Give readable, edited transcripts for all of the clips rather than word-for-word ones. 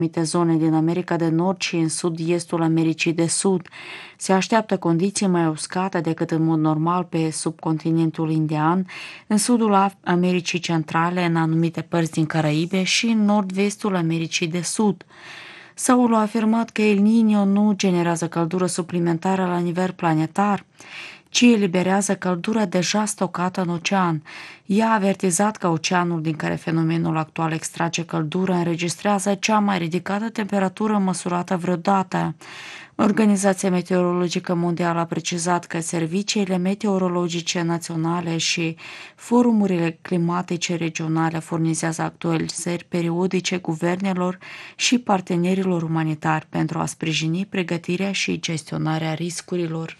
anumite zone din America de Nord și în sud-estul Americii de Sud. Se așteaptă condiții mai uscate decât în mod normal pe subcontinentul indian, în sudul Americii Centrale, în anumite părți din Caraibe și în nord-vestul Americii de Sud. Saul a afirmat că El Niño nu generează căldură suplimentară la nivel planetar, ci eliberează căldura deja stocată în ocean. Ea a avertizat că oceanul din care fenomenul actual extrage căldură înregistrează cea mai ridicată temperatură măsurată vreodată. Organizația Meteorologică Mondială a precizat că serviciile meteorologice naționale și forumurile climatice regionale furnizează actualizări periodice guvernelor și partenerilor umanitari pentru a sprijini pregătirea și gestionarea riscurilor.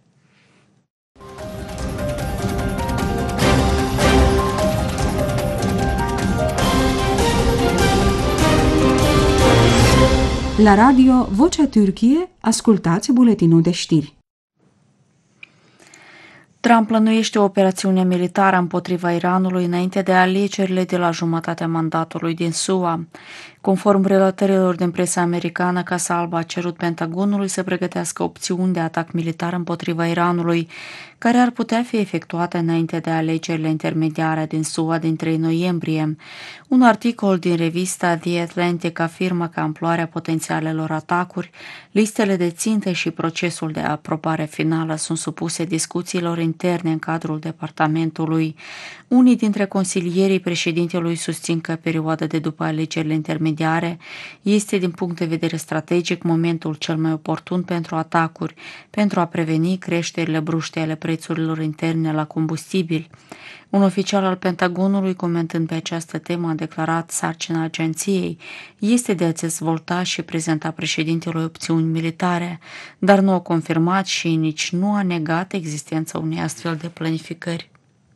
La radio Vocea Türkiye, ascultați buletinul de știri. Trump plănuiește o operațiune militară împotriva Iranului înainte de alegerile de la jumătatea mandatului din SUA. Conform relatărilor din presa americană, Casa Albă a cerut Pentagonului să pregătească opțiuni de atac militar împotriva Iranului, care ar putea fi efectuate înainte de alegerile intermediare din SUA din 3 noiembrie. Un articol din revista The Atlantic afirmă că amploarea potențialelor atacuri, listele de ținte și procesul de aprobare finală sunt supuse discuțiilor interne în cadrul departamentului. Unii dintre consilierii președintelui susțin că perioada de după alegerile intermediare este, din punct de vedere strategic, momentul cel mai oportun pentru atacuri, pentru a preveni creșterile bruște ale prețurilor interne la combustibil. Un oficial al Pentagonului, comentând pe această temă, a declarat: sarcina agenției este de a dezvolta și prezenta președintelui opțiuni militare, dar nu a confirmat și nici nu a negat existența unei astfel de planificări.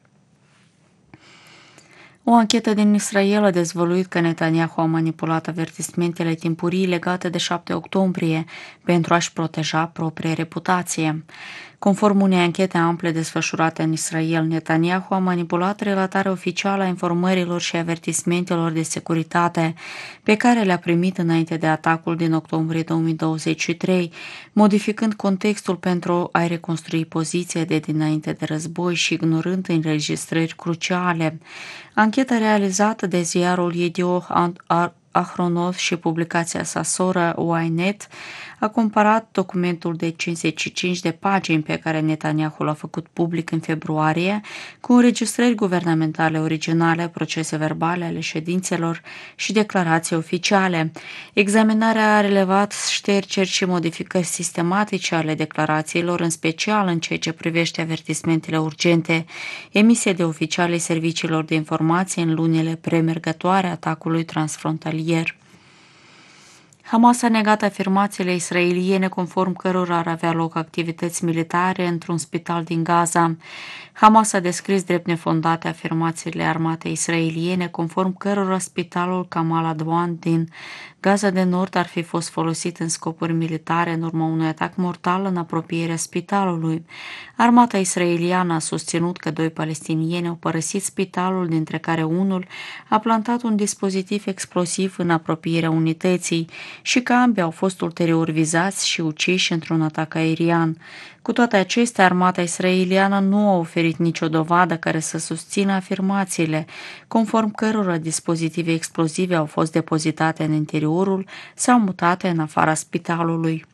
O anchetă din Israel a dezvăluit că Netanyahu a manipulat avertismentele timpurii legate de 7 octombrie pentru a-și proteja propria reputație. Conform unei anchete ample desfășurate în Israel, Netanyahu a manipulat relatarea oficială a informărilor și avertismentelor de securitate pe care le-a primit înainte de atacul din octombrie 2023, modificând contextul pentru a-i reconstrui poziția de dinainte de război și ignorând înregistrări cruciale. Ancheta realizată de ziarul Yediot Ahronot și publicația sa soră Ynet a comparat documentul de 55 de pagini pe care Netanyahu l-a făcut public în februarie cu înregistrări guvernamentale originale, procese verbale ale ședințelor și declarații oficiale. Examinarea a relevat ștergeri și modificări sistematice ale declarațiilor, în special în ceea ce privește avertismentele urgente emise de oficialii serviciilor de informație în lunile premergătoare atacului transfrontalier. Hamas a negat afirmațiile israeliene conform cărora ar avea loc activități militare într-un spital din Gaza. Hamas a descris drept nefondate afirmațiile armatei israeliene conform cărora spitalul Kamal Adwan din Gaza de Nord ar fi fost folosit în scopuri militare în urma unui atac mortal în apropierea spitalului. Armata israeliană a susținut că 2 palestinieni au părăsit spitalul, dintre care unul a plantat un dispozitiv explosiv în apropierea unității și că ambii au fost ulterior vizați și uciși într-un atac aerian. Cu toate acestea, armata israeliană nu a oferit nicio dovadă care să susțină afirmațiile, conform cărora dispozitive explozive au fost depozitate în interiorul sau mutate în afara spitalului.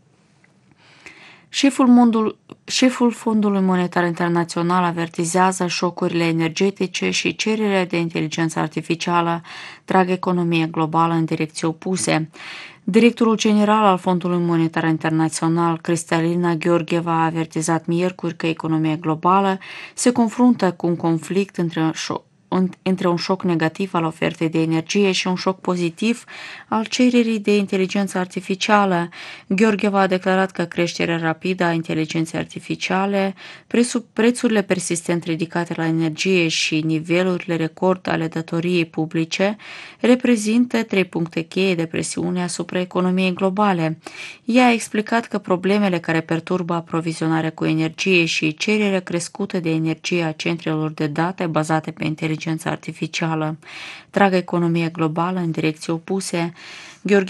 Șeful Fondului Monetar Internațional avertizează șocurile energetice și cererea de inteligență artificială trag economia globală în direcții opuse. Directorul general al Fondului Monetar Internațional, Kristalina Georgieva, a avertizat miercuri că economia globală se confruntă cu un conflict între un șoc negativ al ofertei de energie și un șoc pozitiv al cererii de inteligență artificială. Georgieva a declarat că creșterea rapidă a inteligenței artificiale, prețurile persistent ridicate la energie și nivelurile record ale datoriei publice reprezintă 3 puncte cheie de presiune asupra economiei globale. Ea a explicat că problemele care perturbă aprovizionarea cu energie și cererea crescută de energie a centrelor de date bazate pe inteligență artificială trag economia globală în direcții opuse.